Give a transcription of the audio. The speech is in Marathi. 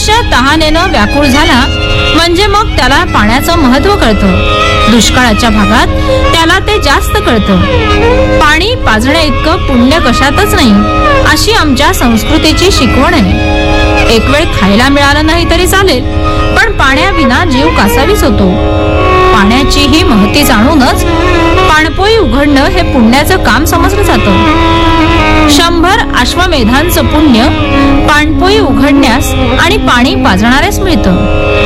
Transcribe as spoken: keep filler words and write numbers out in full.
मनुष्य तहानेनं व्याकुळ झाला म्हणजे मग त्याला पाण्याचं महत्व कळतं. दुष्काळाच्या भागात त्याला ते जास्त कळतं. पाणी पाजण्या इतकं पुण्य कशातच नाही, अशी आमच्या संस्कृतीची शिकवण आहे. एक वेळ खायला मिळालं नाही तरी चालेल, पण पाण्याविना जीव कासावीस होतो. पाण्याची ही महती जाणूनच पाणपोई उघडणं हे पुण्याचं काम समजलं जातं. शंभर अश्वमेधांचं पुण्य पाणपोई उघडण्यास आणि पाणी पाजणाऱ्यास मिळतं.